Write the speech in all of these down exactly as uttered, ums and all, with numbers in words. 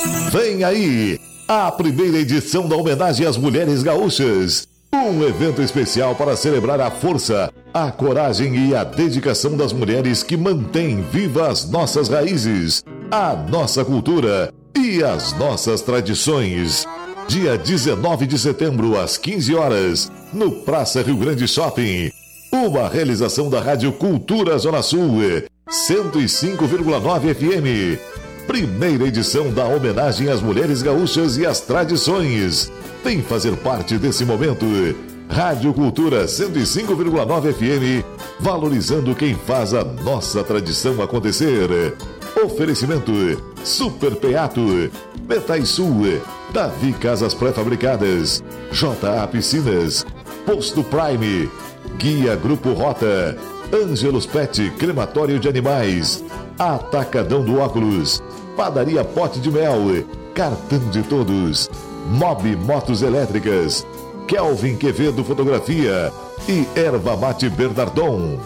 Vem aí a primeira edição da homenagem às mulheres gaúchas. Um evento especial para celebrar a força, a coragem e a dedicação das mulheres que mantêm vivas as nossas raízes, a nossa cultura e as nossas tradições. Dia dezenove de setembro, às quinze horas, no Praça Rio Grande Shopping. Uma realização da Rádio Cultura Zona Sul, cento e cinco vírgula nove F M. Primeira edição da homenagem às mulheres gaúchas e às tradições. Vem fazer parte desse momento. Rádio Cultura cento e cinco vírgula nove F M, valorizando quem faz a nossa tradição acontecer. Oferecimento Super Peato, Metais Sul, Davi Casas Pré-Fabricadas, J A Piscinas, Posto Prime, Guia Grupo Rota, Ângelos Pet Crematório de Animais, Atacadão do Óculos, Padaria Pote de Mel, Cartão de Todos, Mob Motos Elétricas, Kelvin Quevedo Fotografia e Erva Mate Bernardon.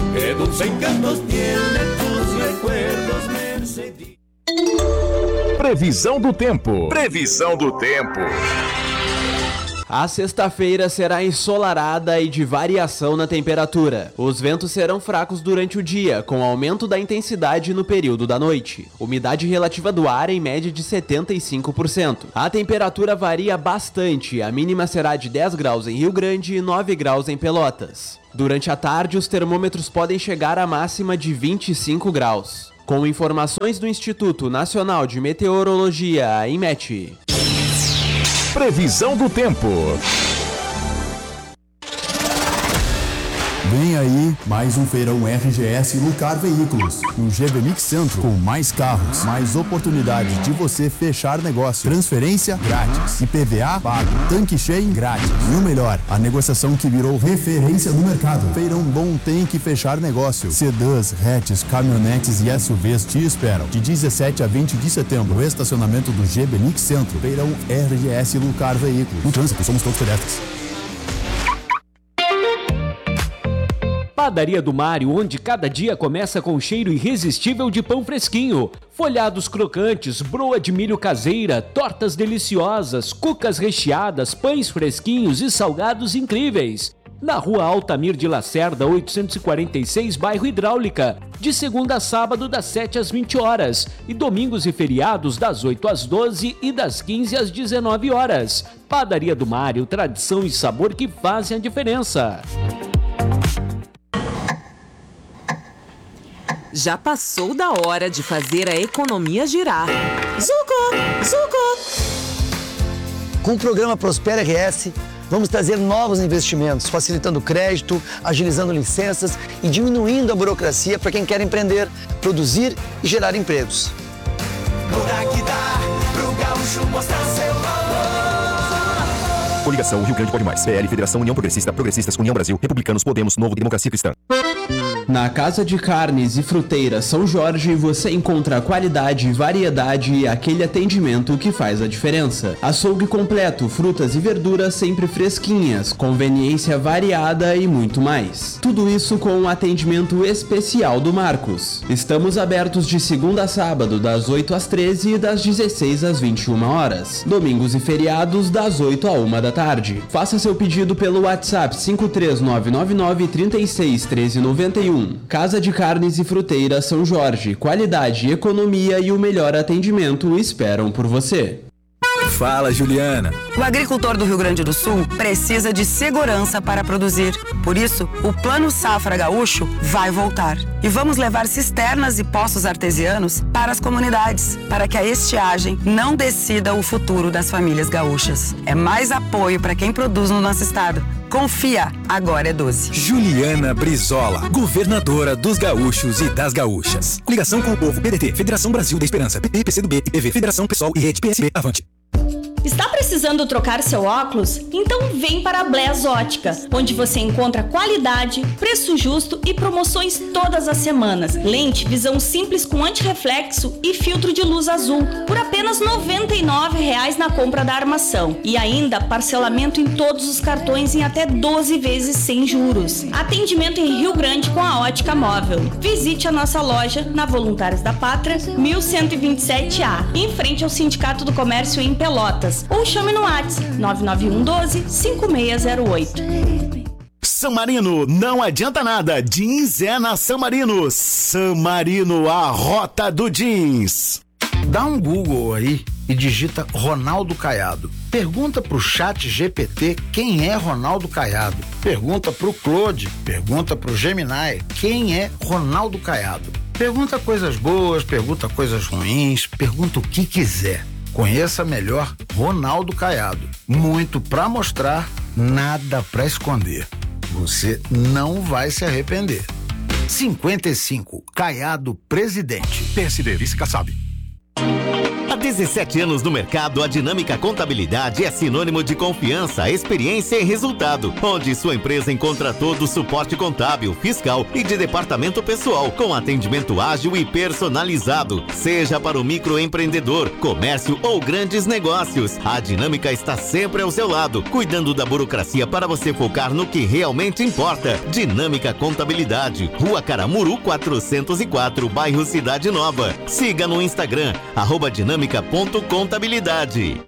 Previsão do tempo. Previsão do tempo. A sexta-feira será ensolarada e de variação na temperatura. Os ventos serão fracos durante o dia, com aumento da intensidade no período da noite. Umidade relativa do ar em média de setenta e cinco por cento. A temperatura varia bastante, a mínima será de dez graus em Rio Grande e nove graus em Pelotas. Durante a tarde, os termômetros podem chegar à máxima de vinte e cinco graus. Com informações do Instituto Nacional de Meteorologia, INMET. Previsão do tempo. Vem aí mais um feirão R G S Lucar Veículos, no G B Mix Centro, com mais carros, mais oportunidade de você fechar negócio, transferência grátis, I P V A pago, tanque cheio grátis. E o melhor, a negociação que virou referência no mercado. Feirão bom tem que fechar negócio. Sedãs, hatches, caminhonetes e S U Vs te esperam. De dezessete a vinte de setembro, o estacionamento do G B Mix Centro. Feirão R G S Lucar Veículos. No trânsito, somos todos pedestres. Padaria do Mário, onde cada dia começa com o cheiro irresistível de pão fresquinho, folhados crocantes, broa de milho caseira, tortas deliciosas, cucas recheadas, pães fresquinhos e salgados incríveis. Na Rua Altamir de Lacerda, oitocentos e quarenta e seis, bairro Hidráulica, de segunda a sábado das sete às vinte horas e domingos e feriados das oito às doze e das quinze às dezenove horas. Padaria do Mário, tradição e sabor que fazem a diferença. Já passou da hora de fazer a economia girar. Zuco! Zuco! Com o programa Prospera R S, vamos trazer novos investimentos, facilitando crédito, agilizando licenças e diminuindo a burocracia para quem quer empreender, produzir e gerar empregos. Que dá pro gaúcho mostrar seu valor. Coligação Rio Grande Pode Mais. P L, Federação União Progressista, Progressistas, União Brasil, Republicanos, Podemos, Novo, Democracia Cristã. Na Casa de Carnes e Fruteira São Jorge, você encontra qualidade, variedade e aquele atendimento que faz a diferença. Açougue completo, frutas e verduras sempre fresquinhas, conveniência variada e muito mais. Tudo isso com um atendimento especial do Marcos. Estamos abertos de segunda a sábado, das oito às treze e das dezesseis às vinte e uma horas. Domingos e feriados, das oito à uma da tarde. Faça seu pedido pelo WhatsApp cinco três nove nove nove, três seis, um três nove um. Casa de Carnes e Fruteira São Jorge. Qualidade, economia e o melhor atendimento esperam por você. Fala, Juliana. O agricultor do Rio Grande do Sul precisa de segurança para produzir. Por isso, o Plano Safra Gaúcho vai voltar. E vamos levar cisternas e poços artesianos para as comunidades, para que a estiagem não decida o futuro das famílias gaúchas. É mais apoio para quem produz no nosso estado. Confia, agora é doze. Juliana Brizola, governadora dos gaúchos e das gaúchas. Ligação com o povo, P D T, Federação Brasil da Esperança, P P, P C do B, I P V, Federação Pessoal e Rede P S B, Avante. Está precisando trocar seu óculos? Então vem para a Bless Ótica, onde você encontra qualidade, preço justo e promoções todas as semanas. Lente visão simples com antirreflexo e filtro de luz azul por apenas noventa e nove reais na compra da armação. E ainda parcelamento em todos os cartões em até doze vezes sem juros. Atendimento em Rio Grande com a Ótica Móvel. Visite a nossa loja na Voluntários da Pátria, mil cento e vinte e sete A, em frente ao Sindicato do Comércio em Pelotas. Ou chame no WhatsApp nove nove um um doze, cinco seis zero oito. San Marino, não adianta nada. Jeans é na San Marino. San Marino, a rota do jeans. Dá um Google aí e digita Ronaldo Caiado. Pergunta pro chat G P T quem é Ronaldo Caiado. Pergunta pro Claude, pergunta pro Gemini quem é Ronaldo Caiado. Pergunta coisas boas, pergunta coisas ruins, pergunta o que quiser. Conheça melhor Ronaldo Caiado. Muito pra mostrar, nada pra esconder. Você não vai se arrepender. cinquenta e cinco, Caiado Presidente. P S D, vice Kassab. Há dezessete anos no mercado, a Dinâmica Contabilidade é sinônimo de confiança, experiência e resultado, onde sua empresa encontra todo o suporte contábil, fiscal e de departamento pessoal, com atendimento ágil e personalizado, seja para o microempreendedor, comércio ou grandes negócios. A Dinâmica está sempre ao seu lado, cuidando da burocracia para você focar no que realmente importa. Dinâmica Contabilidade, Rua Caramuru quatrocentos e quatro, bairro Cidade Nova. Siga no Instagram, arroba dinâmica ponto contabilidade.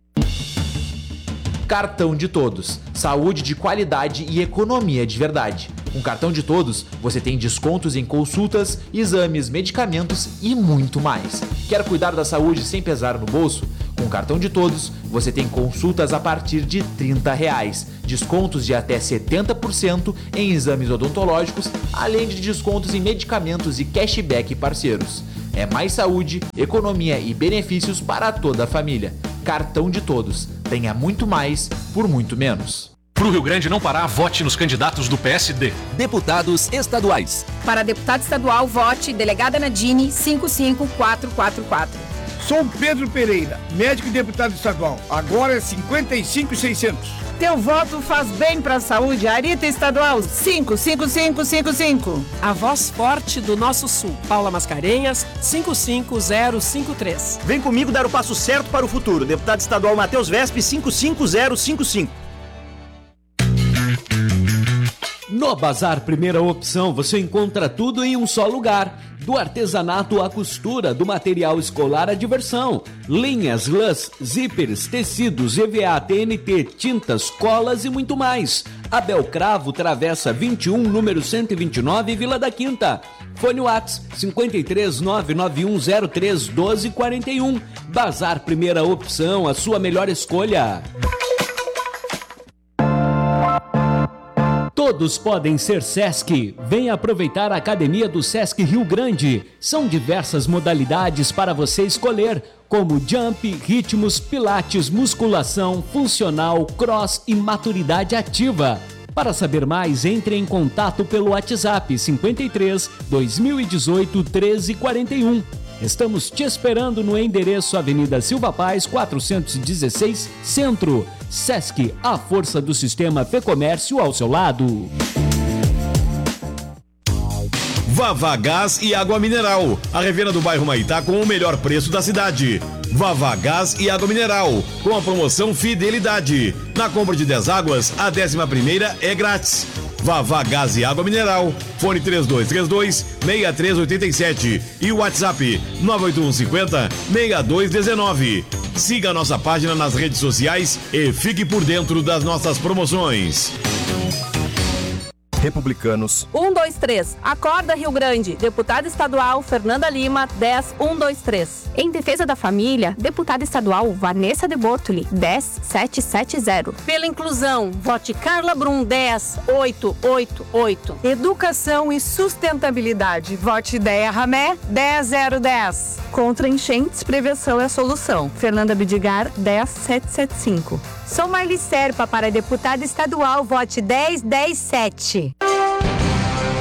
Cartão de Todos. Saúde de qualidade e economia de verdade. Com Cartão de Todos, você tem descontos em consultas, exames, medicamentos e muito mais. Quer cuidar da saúde sem pesar no bolso? Com Cartão de Todos, você tem consultas a partir de trinta reais, descontos de até setenta por cento em exames odontológicos, além de descontos em medicamentos e cashback parceiros. É mais saúde, economia e benefícios para toda a família. Cartão de Todos. Tenha muito mais por muito menos. Para o Rio Grande não parar, vote nos candidatos do P S D. Deputados estaduais. Para deputado estadual, vote delegada Nadine cinco cinco quatro quatro quatro. Sou Pedro Pereira, médico e deputado estadual. Agora é cinquenta e cinco mil e seiscentos. Teu voto faz bem para a saúde. Arita Estadual cinco cinco cinco cinco cinco. A voz forte do nosso sul. Paula Mascarenhas cinco cinco zero cinco três. Vem comigo dar o passo certo para o futuro. Deputado estadual Matheus Vespe cinco cinco zero cinco cinco. No Bazar Primeira Opção você encontra tudo em um só lugar. Do artesanato à costura, do material escolar à diversão. Linhas, lãs, zíperes, tecidos, E V A, T N T, tintas, colas e muito mais. Abel Cravo, Travessa vinte e um, número cento e vinte e nove, Vila da Quinta. Fone Whats cinco três nove nove um zero três um dois quatro um. Bazar Primeira Opção, a sua melhor escolha. Todos podem ser Sesc. Venha aproveitar a Academia do Sesc Rio Grande. São diversas modalidades para você escolher, como jump, ritmos, pilates, musculação, funcional, cross e maturidade ativa. Para saber mais, entre em contato pelo WhatsApp cinquenta e três, dois mil e dezoito, treze quarenta e um. Estamos te esperando no endereço Avenida Silva Paz, quatrocentos e dezesseis, Centro. Sesc, a força do sistema Fê Comércio ao seu lado. Vavá Gás e Água Mineral, a revenda do bairro Maitá com o melhor preço da cidade. Vavá Gás e Água Mineral, com a promoção Fidelidade. Na compra de dez águas, a décima primeira é grátis. Vavá Gás e Água Mineral, fone três dois três dois, seis três oito sete e o WhatsApp nove oito um cinco zero, seis dois um nove. Siga a nossa página nas redes sociais e fique por dentro das nossas promoções. Republicanos. um, dois, três. Acorda, Rio Grande. Deputada estadual Fernanda Lima, dez, um, dois, três. Em defesa da família, deputada estadual Vanessa de Bortoli, dez, sete sete zero. Pela inclusão, vote Carla Brum, dez, oito oito oito. Educação e sustentabilidade, vote Ideia Ramé, dez, zero dez. Contra enchentes, prevenção é a solução. Fernanda Bidigar, dez, sete sete cinco. Sou Marli Serpa para deputada estadual, vote dez, dez, sete.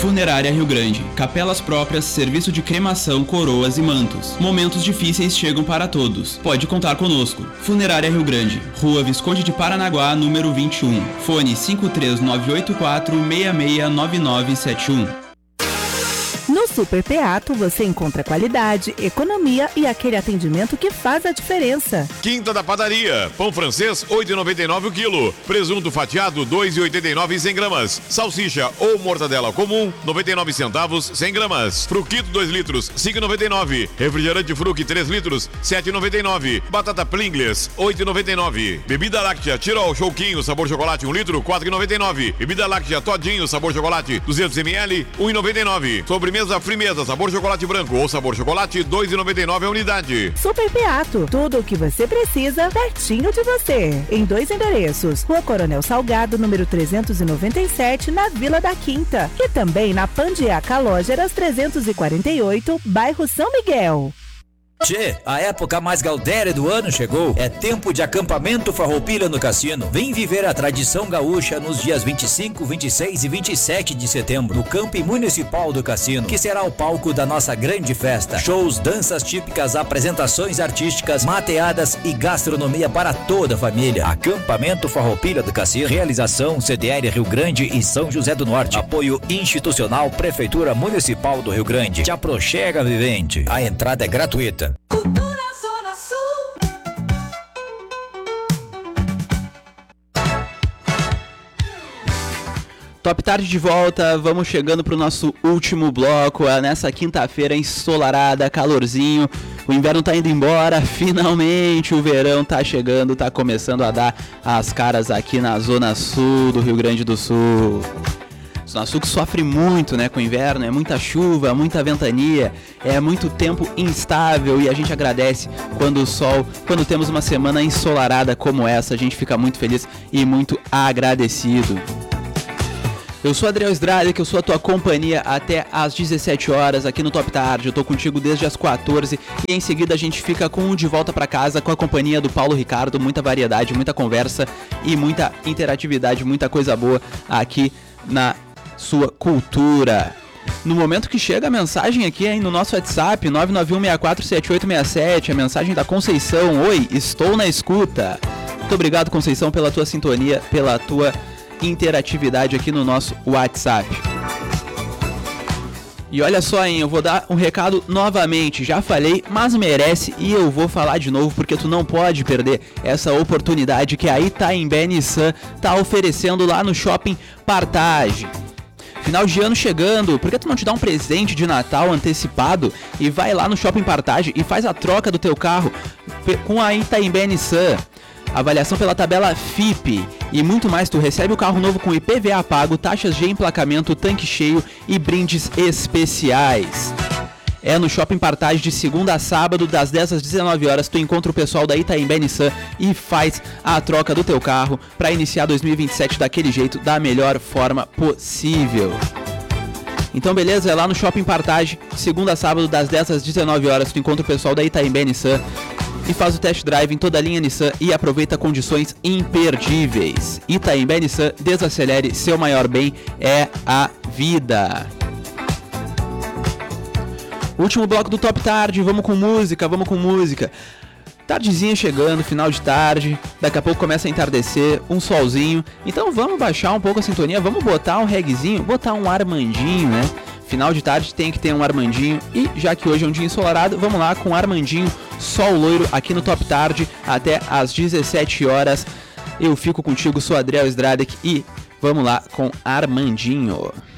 Funerária Rio Grande. Capelas próprias, serviço de cremação, coroas e mantos. Momentos difíceis chegam para todos. Pode contar conosco. Funerária Rio Grande. Rua Visconde de Paranaguá, número vinte e um. Fone cinco três nove oito quatro, seis seis nove nove sete um. No Super Peato você encontra qualidade, economia e aquele atendimento que faz a diferença. Quinta da Padaria. Pão francês, oito reais e noventa e nove centavos o quilo. Presunto fatiado, dois reais e oitenta e nove centavos cem gramas. Salsicha ou mortadela comum, noventa e nove centavos cem gramas. Fruquito dois litros, cinco reais e noventa e nove centavos. Refrigerante Fruc três litros, sete reais e noventa e nove centavos. Batata Pringles, oito reais e noventa e nove centavos. Bebida láctea Tirol Chouquinho, sabor chocolate um litro, quatro reais e noventa e nove centavos. Bebida láctea Todinho, sabor chocolate duzentos mililitros, um real e noventa e nove centavos. Sobremesa Frimeza, sabor chocolate branco ou sabor chocolate, dois reais e noventa e nove centavos a unidade. Super Peato, tudo o que você precisa pertinho de você. Em dois endereços, Rua Coronel Salgado, número trezentos e noventa e sete, na Vila da Quinta. E também na Pandiaca Lógeras trezentos e quarenta e oito, bairro São Miguel. Tchê, a época mais gaudéria do ano chegou. É tempo de acampamento Farroupilha no Cassino. Vem viver a tradição gaúcha nos dias vinte e cinco, vinte e seis e vinte e sete de setembro no Camping Municipal do Cassino, que será o palco da nossa grande festa. Shows, danças típicas, apresentações artísticas, mateadas e gastronomia para toda a família. Acampamento Farroupilha do Cassino. Realização C D L Rio Grande e São José do Norte. Apoio institucional Prefeitura Municipal do Rio Grande. Te aproxega, vivente. A entrada é gratuita. Cultura Zona Sul. Top Tarde de volta, vamos chegando pro nosso último bloco, nessa quinta-feira ensolarada, calorzinho, o inverno tá indo embora, finalmente o verão tá chegando, tá começando a dar as caras aqui na Zona Sul do Rio Grande do Sul. Zona Sul que sofre muito, né, com o inverno, é muita chuva, muita ventania, é muito tempo instável e a gente agradece quando o sol, quando temos uma semana ensolarada como essa, a gente fica muito feliz e muito agradecido. Eu sou Adriel Estrada, que eu sou a tua companhia até às dezessete horas aqui no Top Tarde. Eu tô contigo desde as quatorze e em seguida a gente fica com o De Volta Pra Casa com a companhia do Paulo Ricardo. Muita variedade, muita conversa e muita interatividade, muita coisa boa aqui na sua cultura. No momento que chega a mensagem aqui hein, no nosso WhatsApp nove nove um seis quatro sete oito seis sete, a mensagem da Conceição. Oi, estou na escuta. Muito obrigado, Conceição, pela tua sintonia, pela tua interatividade aqui no nosso WhatsApp. E olha só, hein, eu vou dar um recado novamente, já falei, mas merece e eu vou falar de novo porque tu não pode perder essa oportunidade que a Itaimbé Nissan tá oferecendo lá no Shopping Partage. Final de ano chegando, por que tu não te dá um presente de Natal antecipado e vai lá no Shopping Partage e faz a troca do teu carro com a Itaimbé Nissan? Avaliação pela tabela F I P e muito mais. Tu recebe o carro novo com I P V A pago, taxas de emplacamento, tanque cheio e brindes especiais. É no Shopping Partage de segunda a sábado, das dez às dezenove horas. Tu encontra o pessoal da Itaimbé Nissan e faz a troca do teu carro para iniciar dois mil e vinte e sete daquele jeito, da melhor forma possível. Então beleza, é lá no Shopping Partage, segunda a sábado, das dez às dezenove horas. Tu encontra o pessoal da Itaimbé Nissan e faz o test drive em toda a linha Nissan e aproveita condições imperdíveis. Itaimbé Nissan, desacelere, seu maior bem é a vida. Último bloco do Top Tarde, vamos com música, vamos com música. Tardezinha chegando, final de tarde, daqui a pouco começa a entardecer, um solzinho. Então vamos baixar um pouco a sintonia, vamos botar um reggaezinho, botar um Armandinho, né? Final de tarde tem que ter um Armandinho. E já que hoje é um dia ensolarado, vamos lá com Armandinho, Sol Loiro, aqui no Top Tarde, até às dezessete horas. Eu fico contigo, sou Adriel Stradek e vamos lá com Armandinho.